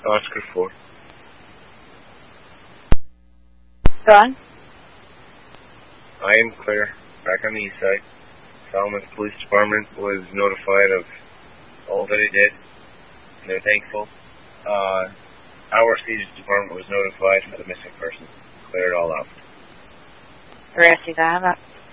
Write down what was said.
Oscar 4. Ron? I am clear. Back on the east side. Salamanca Police Department was notified of all that it did. And they're thankful. Our Seizures Department was notified for the missing person. Clear it all out. Grassy Valley.